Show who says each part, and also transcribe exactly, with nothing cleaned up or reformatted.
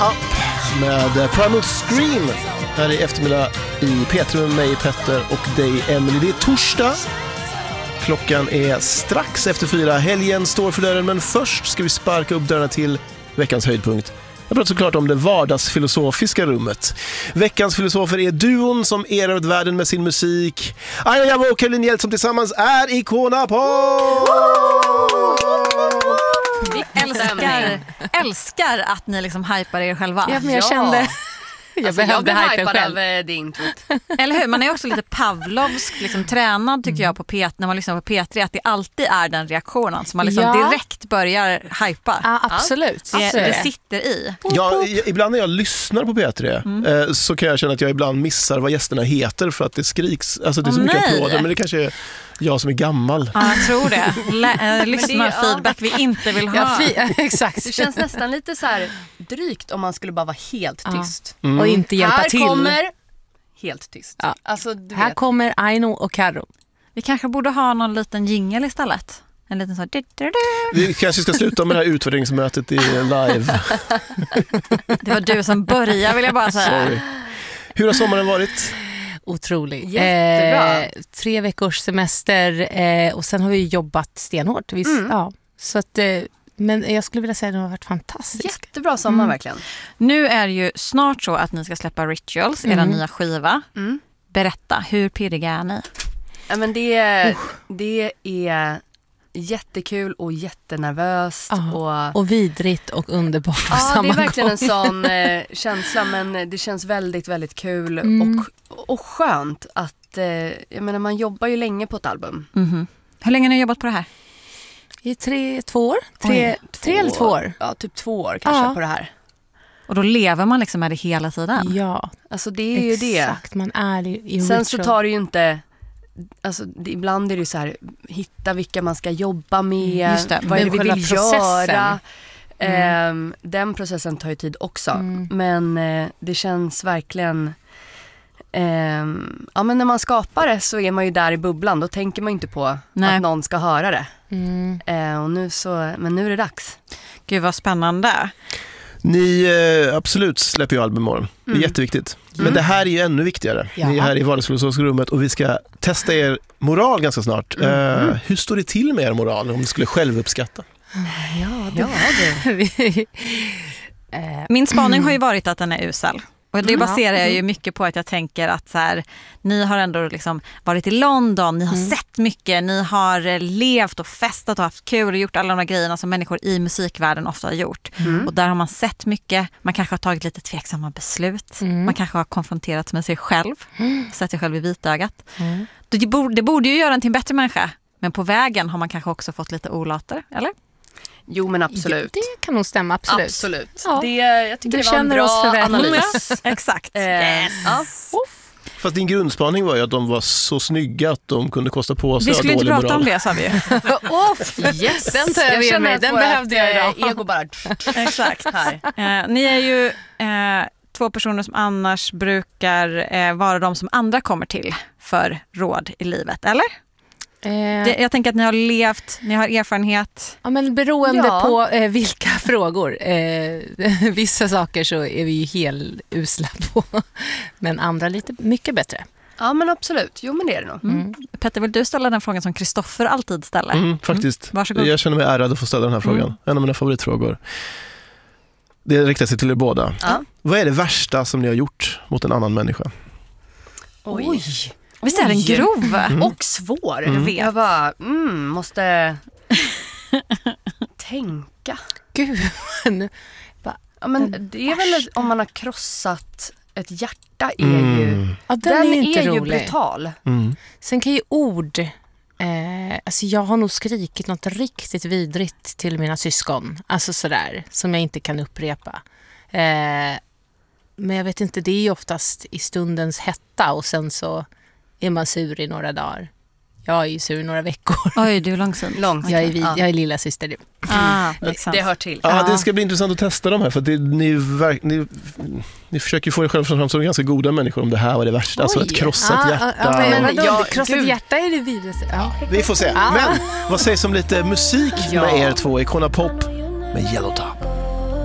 Speaker 1: Up med Primal Scream här i eftermiddag i P tre med mig, Petter, och dig, Emily. Det är torsdag. Klockan är strax efter fyra. Helgen står för dörren, men först ska vi sparka upp dörrarna till veckans höjdpunkt. Jag pratar såklart om det vardagsfilosofiska rummet. Veckans filosofer är duon som erövrat världen med sin musik. Aina Jabo och Caroline Hjelt som tillsammans är Icona Pop!
Speaker 2: Älskar, älskar att ni liksom hypar er själva.
Speaker 3: Ja, men jag kände... Jag
Speaker 4: alltså,
Speaker 3: behövde
Speaker 4: jag
Speaker 3: hypen själv.
Speaker 4: Av det introt.
Speaker 2: Eller hur? Man är också lite Pavlovsk liksom, tränad tycker jag på P tre, när man lyssnar på P tre, att det alltid är den reaktionen som man liksom
Speaker 3: Ja.
Speaker 2: direkt börjar hypa.
Speaker 3: Ja, absolut.
Speaker 2: Det,
Speaker 3: absolut.
Speaker 2: det sitter i.
Speaker 1: Ja, ibland när jag lyssnar på P tre mm. eh, så kan jag känna att jag ibland missar vad gästerna heter för att det skriks. Alltså det är så
Speaker 2: oh,
Speaker 1: mycket
Speaker 2: nej.
Speaker 1: applåder, men det kanske är jag som är gammal.
Speaker 2: Ja, jag tror det. Lä- äh, lyssnarfeedback ja. vi inte vill ha.
Speaker 3: Ja, fi- exakt.
Speaker 4: Det känns nästan lite så här drygt om man skulle bara vara helt tyst.
Speaker 1: Mm.
Speaker 3: Och inte hjälpa
Speaker 4: här
Speaker 3: till.
Speaker 4: Här kommer helt tyst.
Speaker 3: Ja.
Speaker 4: Alltså, du
Speaker 3: här
Speaker 4: vet.
Speaker 3: kommer Aino och Karo.
Speaker 2: Vi kanske borde ha någon liten jingle istället. En liten så.
Speaker 1: Vi kanske ska sluta med det här utvärderingsmötet i live.
Speaker 2: Det var du som började, vill jag bara säga.
Speaker 1: Sorry. Hur har sommaren varit?
Speaker 3: Otrolig.
Speaker 4: Jättebra.
Speaker 3: Eh, tre veckors semester eh, och sen har vi jobbat stenhårt. Vi,
Speaker 4: Mm.
Speaker 3: ja, så att, eh, men jag skulle vilja säga att det har varit fantastiskt.
Speaker 4: Jättebra sommar, mm. verkligen.
Speaker 2: Nu är det ju snart så att ni ska släppa Rituals, mm. era nya skiva.
Speaker 4: Mm.
Speaker 2: Berätta, hur pirriga är ni?
Speaker 4: Ja, men det, uh. det är jättekul och jättenervöst.
Speaker 3: Uh.
Speaker 4: Och,
Speaker 3: och vidrigt och underbart på
Speaker 4: ja,
Speaker 3: samma gång.
Speaker 4: det är verkligen gång. En sån eh, känsla, men det känns väldigt, väldigt kul
Speaker 3: mm.
Speaker 4: och, och skönt att, eh, jag menar, man jobbar ju länge på ett album.
Speaker 2: Mm-hmm. Hur länge har ni jobbat på det här?
Speaker 3: I tre, två år? Tre,
Speaker 4: Oj,
Speaker 3: tre eller två år?
Speaker 4: Ja, typ två år kanske
Speaker 3: ja.
Speaker 4: på det här.
Speaker 2: Och då lever man liksom med det hela tiden?
Speaker 3: Ja,
Speaker 4: alltså det är ju det.
Speaker 3: Exakt, man är i, i
Speaker 4: Sen
Speaker 3: ritual.
Speaker 4: så tar det ju inte... Alltså, det, ibland är det ju så här, hitta vilka man ska jobba med,
Speaker 3: Just det,
Speaker 4: vad är det vi vill
Speaker 3: processen.
Speaker 4: göra.
Speaker 3: Mm.
Speaker 4: Eh, den processen tar ju tid också.
Speaker 3: Mm.
Speaker 4: Men eh, det känns verkligen... Eh, ja, men när man skapar det så är man ju där i bubblan. Då tänker man ju inte på Nej. att någon ska höra det.
Speaker 3: Mm.
Speaker 4: Eh, och nu så, men nu är det dags.
Speaker 2: Gud vad spännande.
Speaker 1: Ni eh, absolut släpper ju album imorgon. Det är mm. jätteviktigt. Mm. Men det här är ju ännu viktigare.
Speaker 3: Ja.
Speaker 1: Ni är här i vardagsfilosofiska rummet och vi ska testa er moral ganska snart. Mm. Eh, hur står det till med er moral om ni skulle själv uppskatta?
Speaker 3: Ja,
Speaker 4: ja, det.
Speaker 2: Min spaning har ju varit att den är usel. Och det baserar jag ju mycket på att jag tänker att så här, ni har ändå liksom varit i London, ni har mm. sett mycket, ni har levt och festat och haft kul och gjort alla de här grejerna som människor i musikvärlden ofta har gjort. Mm. Och där har man sett mycket, man kanske har tagit lite tveksamma beslut, mm. man kanske har konfronterats med sig själv, mm. sett sig själv i vitögat. Mm. Det, borde, det borde ju göra en till en bättre människa, men på vägen har man kanske också fått lite olater, eller?
Speaker 4: Jo, men absolut.
Speaker 3: Ja, det kan nog stämma, absolut.
Speaker 4: Absolut.
Speaker 3: Ja.
Speaker 4: Det, jag tycker
Speaker 3: du
Speaker 4: det var en bra analys.
Speaker 2: Exakt.
Speaker 4: Eh,
Speaker 2: yes.
Speaker 4: ja.
Speaker 1: Fast din grundspaning var ju att de var så snygga att de kunde kosta på sig.
Speaker 2: Vi skulle inte prata moral. om det, sa vi ju.
Speaker 4: Off, yes.
Speaker 3: Den tar jag, jag med mig. Den behövde jag idag.
Speaker 4: Ego bara...
Speaker 2: Exakt. Här. Eh, ni är ju eh, två personer som annars brukar eh, vara de som andra kommer till för råd i livet, eller? Det, jag tänker att ni har levt, ni har erfarenhet.
Speaker 3: Ja, men beroende
Speaker 4: ja.
Speaker 3: på eh, vilka frågor. Eh, vissa saker så är vi ju helt usla på. Men andra lite mycket bättre.
Speaker 4: Ja, men absolut. Jo, men det är det nog.
Speaker 2: Mm. Petter, vill du ställa den frågan som Kristoffer alltid ställer?
Speaker 1: Mm, faktiskt.
Speaker 2: Mm. Varsågod.
Speaker 1: Jag känner mig ärad att få ställa den här frågan. Mm. En av mina favoritfrågor. Det riktar sig till er båda.
Speaker 4: Ja.
Speaker 1: Vad är det värsta som ni har gjort mot en annan människa?
Speaker 4: Oj.
Speaker 2: Oj. Visst är den grov?
Speaker 4: Mm. Och svår.
Speaker 2: Mm. Jag,
Speaker 4: jag bara, mm, måste tänka.
Speaker 3: Gud.
Speaker 4: Ja, men det är väl om man har krossat ett hjärta är
Speaker 1: mm.
Speaker 4: ju...
Speaker 3: Ja, den,
Speaker 4: den
Speaker 3: är, inte
Speaker 4: är ju
Speaker 3: rolig.
Speaker 4: brutal.
Speaker 1: Mm.
Speaker 3: Sen kan ju ord... Eh, alltså jag har nog skrikit något riktigt vidrigt till mina syskon. Alltså sådär, som jag inte kan upprepa. Eh, men jag vet inte, det är ju oftast i stundens hetta och sen så är man sur i några dagar. Jag är ju sur i några veckor.
Speaker 2: Oj, du är långsamt.
Speaker 4: Långt.
Speaker 3: Jag är, vid, ja. jag är lilla syster nu.
Speaker 2: Ah,
Speaker 4: det, det hör till.
Speaker 1: Ja, det ska bli intressant att testa de här. För att det, ni, ni, ni försöker få er själv fram som ganska goda människor om det här var det värsta. Oj. Alltså ett krossat
Speaker 3: ah,
Speaker 1: hjärta.
Speaker 3: Ah, ah, men, men,
Speaker 4: ja,
Speaker 3: krossat
Speaker 4: Gud.
Speaker 3: hjärta är det vidare. Ja.
Speaker 1: Vi får se.
Speaker 3: Ah.
Speaker 1: Men vad sägs om lite musik
Speaker 4: ja.
Speaker 1: med er två? Icona Pop med Yellow Top.